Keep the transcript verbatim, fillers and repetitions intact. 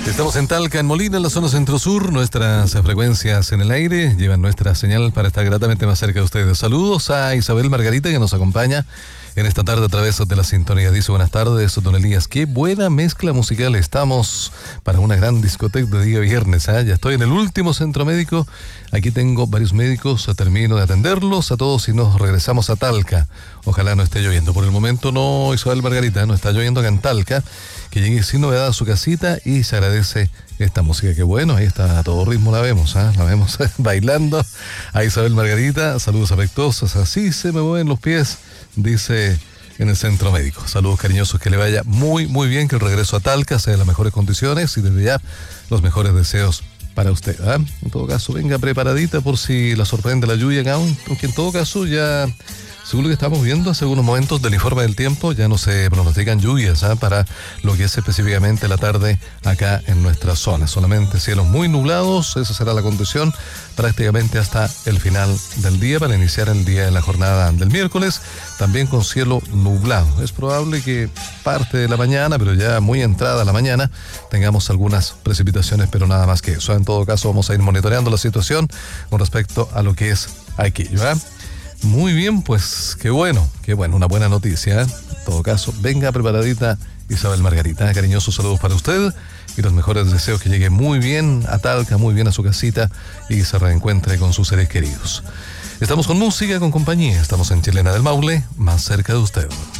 Estamos en Talca, en Molina, en la zona centro-sur. Nuestras frecuencias en el aire llevan nuestra señal para estar gratamente más cerca de ustedes. Saludos a Isabel Margarita, que nos acompaña en esta tarde a través de la sintonía. Dice: buenas tardes, don Elías. Qué buena mezcla musical. Estamos para una gran discoteca de día viernes. ¿eh? Ya estoy en el último centro médico. Aquí tengo varios médicos. Termino de atenderlos a todos y nos regresamos a Talca. Ojalá no esté lloviendo. Por el momento no, Isabel Margarita, no está lloviendo acá en Talca. Que llegue sin novedad a su casita y se agradece esta música. Que bueno, ahí está a todo ritmo, la vemos, ¿eh? la vemos bailando a Isabel Margarita. Saludos afectuosos. Así se me mueven los pies, dice en el centro médico. Saludos cariñosos, que le vaya muy muy bien, que el regreso a Talca sea de las mejores condiciones y desde ya los mejores deseos para usted. ¿eh? En todo caso, venga preparadita por si la sorprende la lluvia acá, aunque en todo caso ya, según lo que estamos viendo hace unos momentos del informe del tiempo, ya no se pronostican lluvias ¿eh? para lo que es específicamente la tarde acá en nuestra zona. Solamente cielos muy nublados, esa será la condición prácticamente hasta el final del día, para iniciar el día en la jornada del miércoles, también con cielo nublado. Es probable que parte de la mañana, pero ya muy entrada la mañana, tengamos algunas precipitaciones, pero nada más que eso. En todo caso, vamos a ir monitoreando la situación con respecto a lo que es aquello. ¿eh? Muy bien, pues qué bueno, qué bueno, una buena noticia. ¿eh? En todo caso, venga preparadita Isabel Margarita. Cariñosos saludos para usted y los mejores deseos, que llegue muy bien a Talca, muy bien a su casita y se reencuentre con sus seres queridos. Estamos con música, con compañía. Estamos en Chilena del Maule, más cerca de usted.